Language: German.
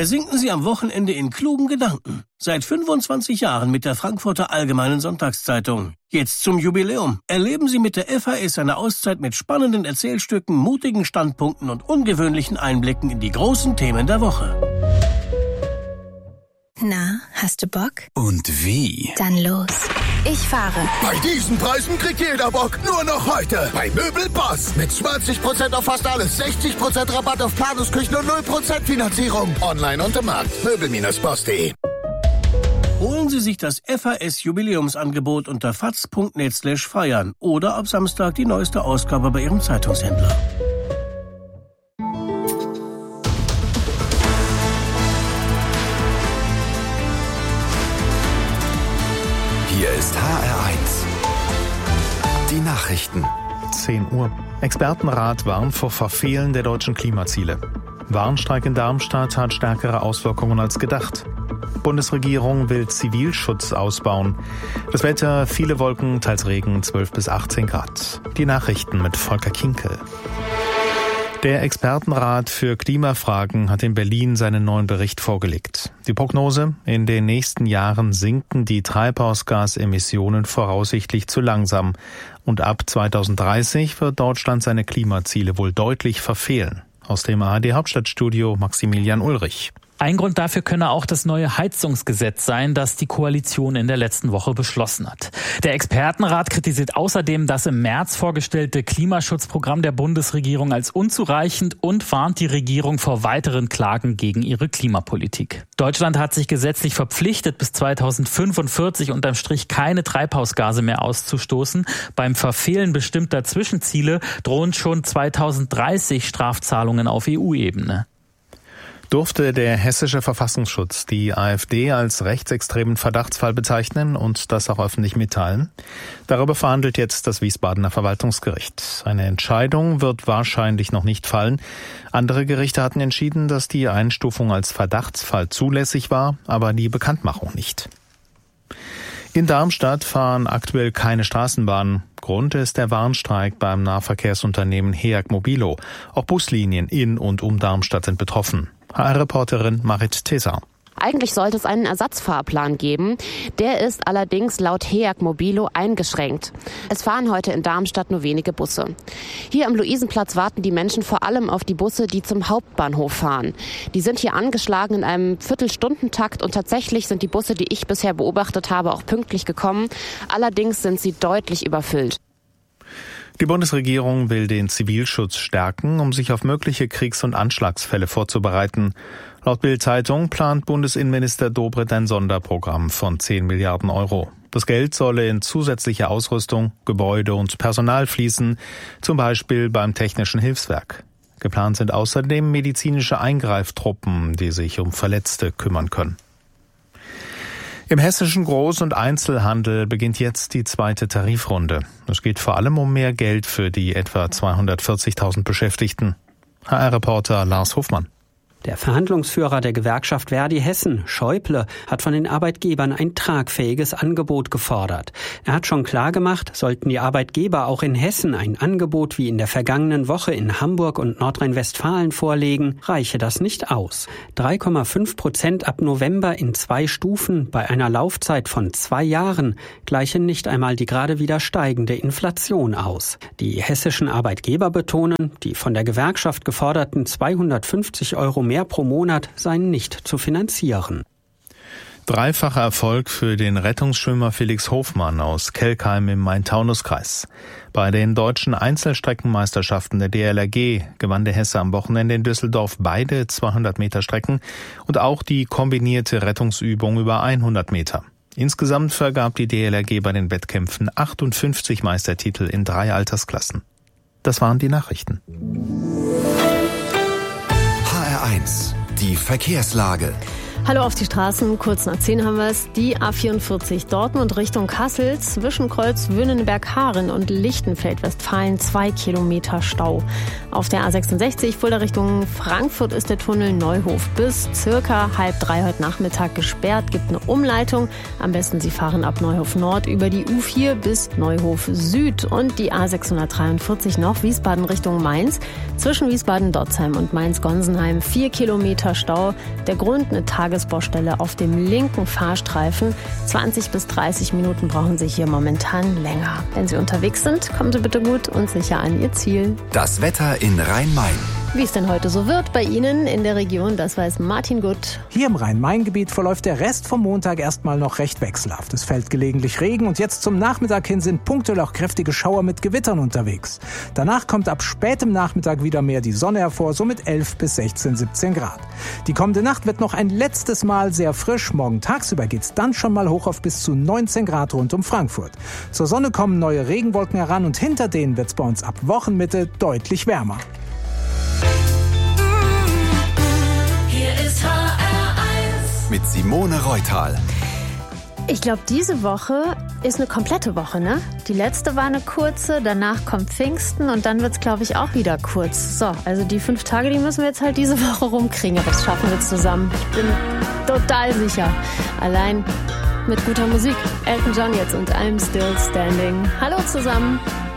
versinken Sie am Wochenende in klugen Gedanken. Seit 25 Jahren mit der Frankfurter Allgemeinen Sonntagszeitung. Jetzt zum Jubiläum. Erleben Sie mit der FAS eine Auszeit mit spannenden Erzählstücken, mutigen Standpunkten und ungewöhnlichen Einblicken in die großen Themen der Woche. Na, hast du Bock? Und wie? Dann los. Ich fahre. Bei diesen Preisen kriegt jeder Bock. Nur noch heute. Bei Möbelboss. Mit 20% auf fast alles. 60% Rabatt auf Planungsküchen und 0% Finanzierung. Online und im Markt. Möbel-boss.de. Holen Sie sich das FAS-Jubiläumsangebot unter faz.net/feiern oder ab Samstag die neueste Ausgabe bei Ihrem Zeitungshändler. Hier ist HR1. Die Nachrichten. 10 Uhr. Expertenrat warnt vor Verfehlen der deutschen Klimaziele. Warnstreik in Darmstadt hat stärkere Auswirkungen als gedacht. Bundesregierung will Zivilschutz ausbauen. Das Wetter, viele Wolken, teils Regen, 12 bis 18 Grad. Die Nachrichten mit Volker Kinkel. Der Expertenrat für Klimafragen hat in Berlin seinen neuen Bericht vorgelegt. Die Prognose: In den nächsten Jahren sinken die Treibhausgasemissionen voraussichtlich zu langsam. Und ab 2030 wird Deutschland seine Klimaziele wohl deutlich verfehlen. Aus dem ARD-Hauptstadtstudio Maximilian Ulrich. Ein Grund dafür könne auch das neue Heizungsgesetz sein, das die Koalition in der letzten Woche beschlossen hat. Der Expertenrat kritisiert außerdem das im März vorgestellte Klimaschutzprogramm der Bundesregierung als unzureichend und warnt die Regierung vor weiteren Klagen gegen ihre Klimapolitik. Deutschland hat sich gesetzlich verpflichtet, bis 2045 unterm Strich keine Treibhausgase mehr auszustoßen. Beim Verfehlen bestimmter Zwischenziele drohen schon 2030 Strafzahlungen auf EU-Ebene. Durfte der hessische Verfassungsschutz die AfD als rechtsextremen Verdachtsfall bezeichnen und das auch öffentlich mitteilen? Darüber verhandelt jetzt das Wiesbadener Verwaltungsgericht. Eine Entscheidung wird wahrscheinlich noch nicht fallen. Andere Gerichte hatten entschieden, dass die Einstufung als Verdachtsfall zulässig war, aber die Bekanntmachung nicht. In Darmstadt fahren aktuell keine Straßenbahnen. Grund ist der Warnstreik beim Nahverkehrsunternehmen HEAG Mobilo. Auch Buslinien in und um Darmstadt sind betroffen. HR-Reporterin Marit Tesar. Eigentlich sollte es einen Ersatzfahrplan geben. Der ist allerdings laut HEAG Mobilo eingeschränkt. Es fahren heute in Darmstadt nur wenige Busse. Hier am Luisenplatz warten die Menschen vor allem auf die Busse, die zum Hauptbahnhof fahren. Die sind hier angeschlagen in einem Viertelstundentakt und tatsächlich sind die Busse, die ich bisher beobachtet habe, auch pünktlich gekommen. Allerdings sind sie deutlich überfüllt. Die Bundesregierung will den Zivilschutz stärken, um sich auf mögliche Kriegs- und Anschlagsfälle vorzubereiten. Laut Bild-Zeitung plant Bundesinnenminister Dobrindt ein Sonderprogramm von 10 Milliarden Euro. Das Geld solle in zusätzliche Ausrüstung, Gebäude und Personal fließen, zum Beispiel beim Technischen Hilfswerk. Geplant sind außerdem medizinische Eingreiftruppen, die sich um Verletzte kümmern können. Im hessischen Groß- und Einzelhandel beginnt jetzt die zweite Tarifrunde. Es geht vor allem um mehr Geld für die etwa 240.000 Beschäftigten. HR-Reporter Lars Hofmann. Der Verhandlungsführer der Gewerkschaft Verdi Hessen, Schäuble, hat von den Arbeitgebern ein tragfähiges Angebot gefordert. Er hat schon klargemacht, sollten die Arbeitgeber auch in Hessen ein Angebot wie in der vergangenen Woche in Hamburg und Nordrhein-Westfalen vorlegen, reiche das nicht aus. 3,5% ab November in 2 Stufen bei einer Laufzeit von 2 Jahren gleichen nicht einmal die gerade wieder steigende Inflation aus. Die hessischen Arbeitgeber betonen, die von der Gewerkschaft geforderten 250 € mehr pro Monat seien nicht zu finanzieren. Dreifacher Erfolg für den Rettungsschwimmer Felix Hofmann aus Kelkheim im Main-Taunus-Kreis. Bei den deutschen Einzelstreckenmeisterschaften der DLRG gewann der Hesse am Wochenende in Düsseldorf beide 200 Meter Strecken und auch die kombinierte Rettungsübung über 100 Meter. Insgesamt vergab die DLRG bei den Wettkämpfen 58 Meistertitel in 3 Altersklassen. Das waren die Nachrichten. HR1, die Verkehrslage. Hallo auf die Straßen, kurz nach 10 haben wir es. Die A44 Dortmund Richtung Kassel zwischen Kreuz Wünnenberg-Haaren und Lichtenfeld-Westfalen 2 Kilometer Stau. Auf der A66 Fulda Richtung Frankfurt ist der Tunnel Neuhof bis circa 2:30 heute Nachmittag gesperrt. Gibt eine Umleitung. Am besten Sie fahren ab Neuhof Nord über die U4 bis Neuhof Süd. Und die A643 noch Wiesbaden Richtung Mainz. Zwischen Wiesbaden-Dotzheim und Mainz-Gonsenheim 4 Kilometer Stau. Der Grund eine Tagesbaustelle auf dem linken Fahrstreifen. 20 bis 30 Minuten brauchen Sie hier momentan länger. Wenn Sie unterwegs sind, kommen Sie bitte gut und sicher an Ihr Ziel. Das Wetter in Rhein-Main. Wie es denn heute so wird bei Ihnen in der Region, das weiß Martin Gutt. Hier im Rhein-Main-Gebiet verläuft der Rest vom Montag erstmal noch recht wechselhaft. Es fällt gelegentlich Regen und jetzt zum Nachmittag hin sind punktuell auch kräftige Schauer mit Gewittern unterwegs. Danach kommt ab spätem Nachmittag wieder mehr die Sonne hervor, so mit 11 bis 16, 17 Grad. Die kommende Nacht wird noch ein letztes Mal sehr frisch. Morgen tagsüber geht's dann schon mal hoch auf bis zu 19 Grad rund um Frankfurt. Zur Sonne kommen neue Regenwolken heran und hinter denen wird's bei uns ab Wochenmitte deutlich wärmer. Mit Simone Reutal. Ich glaube, diese Woche ist eine komplette Woche, ne? Die letzte war eine kurze, danach kommt Pfingsten und dann wird's, glaube ich, auch wieder kurz. So, also die 5 Tage, die müssen wir jetzt halt diese Woche rumkriegen, aber das schaffen wir zusammen. Ich bin total sicher. Allein mit guter Musik. Elton John jetzt und I'm Still Standing. Hallo zusammen.